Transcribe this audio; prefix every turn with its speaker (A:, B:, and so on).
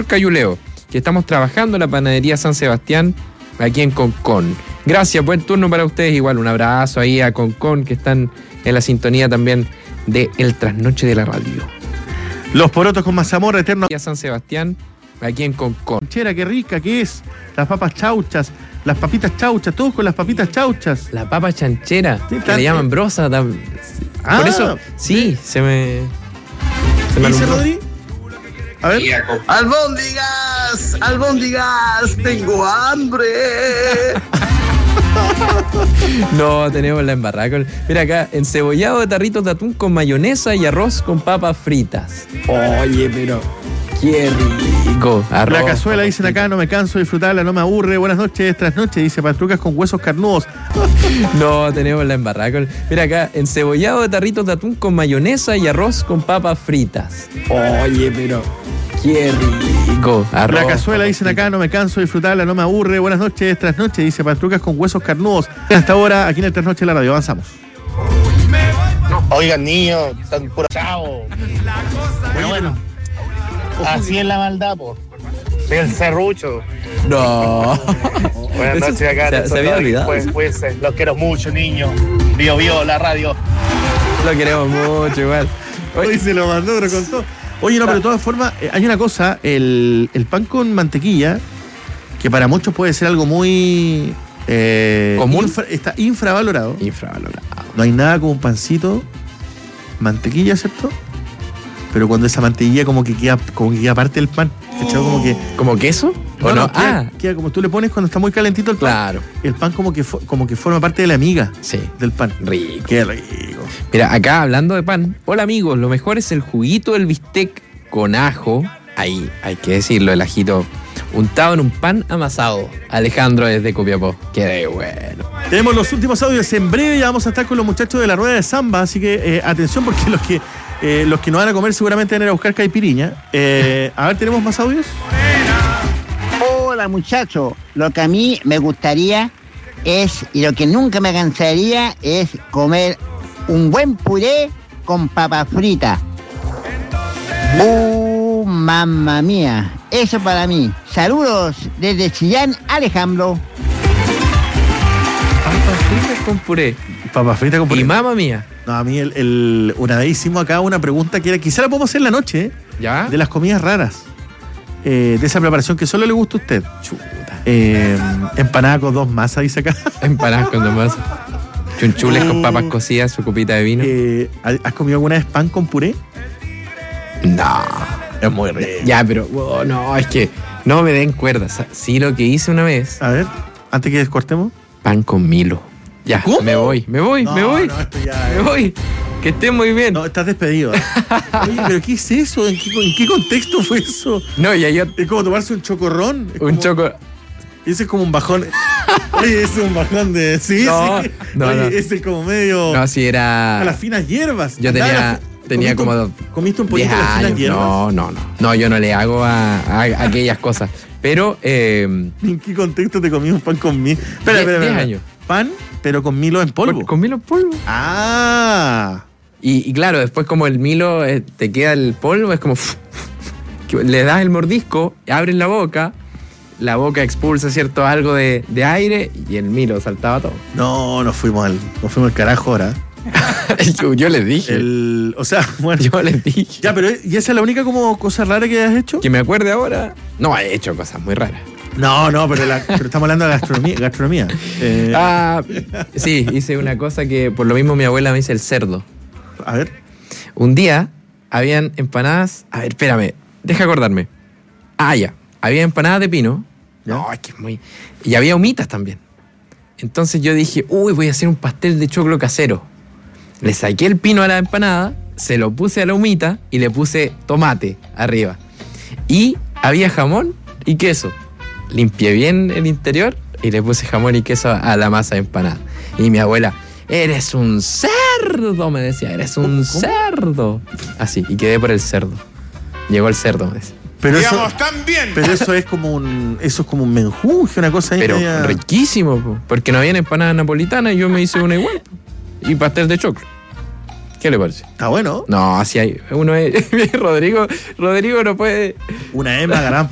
A: Doctor Cayuleo, que estamos trabajando en la panadería San Sebastián, aquí en Concón. Gracias, buen turno para ustedes. Igual un abrazo ahí a Concón, que están en la sintonía también de El Trasnoche de la Radio.
B: Los porotos con mazamorra eterno.
A: San Sebastián, aquí en Concón.
B: Chera, qué rica que es. Las papas chauchas, las papitas chauchas, todos con las papitas chauchas.
A: La papa chanchera,
B: Sí,
A: que le llaman brosa. Por eso, sí, se me
B: ¿Dice
A: alumbró.
B: Rodri? A ver.
C: ¡Albóndigas! ¡Tengo hambre!
A: No, tenemos la embarrada. Mira acá, encebollado de tarritos de atún con mayonesa y arroz con papas fritas. Oye, pero qué rico. Arroz,
B: La cazuela, dicen
A: fritas.
B: acá, no me canso de disfrutarla, no me aburre. Buenas noches, trasnoche, dice Patrucas con huesos carnudos.
A: No, tenemos la embarrada. Mira acá, encebollado de tarritos de atún con mayonesa y arroz con papas fritas. Oye, pero qué rico. Arroz,
B: La cazuela, dicen
A: fritas.
B: acá, no me canso de disfrutarla, no me aburre. Buenas noches, trasnoche, dice Patrucas con huesos carnudos. Hasta ahora, aquí en el Trasnoche de la Radio, avanzamos.
D: Oigan, niños, están puro chao. Pero bueno, así es la maldad, po. Soy el serrucho.
A: No.
D: Buenas
A: Eso
D: noches acá.
A: se había olvidado.
D: Pues, los quiero mucho, niños. Bio, la radio.
A: Lo queremos mucho igual.
B: Hoy se lo mandó, pero con todo. Oye, no, pero de todas formas, hay una cosa, el pan con mantequilla, que para muchos puede ser algo muy...
A: ¿Común?
B: Está infravalorado.
A: Infravalorado.
B: No hay nada como un pancito, mantequilla, ¿cierto? Pero cuando esa mantequilla como que queda parte del pan, ¿cachai? Como que...
A: ¿Como queso? ¿O no?
B: Queda como tú le pones cuando está muy calentito el pan.
A: Claro.
B: El pan como que forma parte de la miga
A: Sí.
B: del pan.
A: Rico.
B: Qué rico.
A: Mira, acá hablando de pan. Hola amigos, lo mejor es el juguito del bistec con ajo. Ahí, hay que decirlo, el ajito untado en un pan amasado. Alejandro desde Copiapó. Qué bueno.
B: Tenemos los últimos audios. En breve ya vamos a estar con los muchachos de la rueda de samba, así que atención porque los que no van a comer seguramente van a ir a buscar caipiriña. A ver, ¿tenemos más audios?
E: Hola muchachos, lo que a mí me gustaría es, y lo que nunca me cansaría, es comer un buen puré con papas fritas. Mamma mía, eso para mí. Saludos desde Chillán, Alejandro.
A: Papas fritas con puré.
B: Papas fritas con puré.
A: Y mamá mía.
B: No, a mí una vez hicimos acá una pregunta que era, quizá la podemos hacer en la noche,
A: ¿Ya?
B: de las comidas raras. De esa preparación que solo le gusta a usted.
A: Chuta.
B: Empanada con 2 masas, dice acá.
A: Empanadas con dos chunchules con papas cocidas, su copita de vino.
B: ¿Has comido alguna vez pan con puré?
A: No.
B: Es muy rico.
A: Ya, pero no, es que no me den cuerdas. Sí, lo que hice una vez,
B: A ver, antes que descortemos.
A: pan con Milo. Ya,
B: ¿Cómo?
A: me voy.
B: No, esto ya
A: Me voy. Que estén muy bien.
B: No, estás despedido. Oye, ¿pero qué es eso? ¿En qué contexto fue eso?
A: No, ya yo.
B: Es como tomarse un chocorrón. Es
A: Un
B: como-
A: choco.
B: Ese es como un bajón. Oye, ese es un bajón de... Sí,
A: No,
B: sí.
A: no,
B: Oye,
A: no.
B: ese es como medio...
A: No, si
B: A
A: era.
B: las finas hierbas.
A: Yo tenía como
B: ¿Comiste un
A: 10
B: poquito de las finas
A: años.
B: hierbas?
A: No. No, yo no le hago a aquellas cosas. Pero,
B: ¿En qué contexto te comí un pan con Milo? Espera.
A: 10 años.
B: Pan, pero con Milo en polvo.
A: Con Milo en polvo.
B: Ah.
A: Y claro, después como el Milo te queda el polvo, es como... que le das el mordisco, abres la boca expulsa, ¿cierto? Algo de aire y el Milo saltaba todo.
B: No, nos fuimos al carajo ahora.
A: Yo les dije.
B: O sea, bueno.
A: Yo les dije.
B: Ya, pero ¿y esa es la única como cosa rara que has hecho?
A: Que me acuerde ahora. No, he hecho cosas muy raras.
B: No, pero estamos hablando de gastronomía.
A: Sí, hice una cosa que por lo mismo mi abuela me dice el cerdo.
B: A ver.
A: Un día habían empanadas. A ver, espérame, deja acordarme. Ya. Había empanadas de pino.
B: ¿Ya?
A: No, es que es muy. Y había humitas también. Entonces yo dije, voy a hacer un pastel de choclo casero. Le saqué el pino a la empanada, se lo puse a la humita y le puse tomate arriba. Y había jamón y queso. Limpié bien el interior y le puse jamón y queso a la masa de empanada. Y mi abuela, eres un cerdo, me decía, eres un cerdo. Así, y quedé por el cerdo. Llegó el cerdo, me decía.
B: Pero
C: Digamos, también.
B: Pero eso es como un menjunje, una cosa ahí
A: Pero
B: media-
A: riquísimo, po, porque no habían empanadas napolitanas y yo me hice una igual. Y pastel de choclo. ¿Qué le parece?
B: Está bueno.
A: No, así hay. Uno es. Rodrigo no puede.
B: Una Emma gran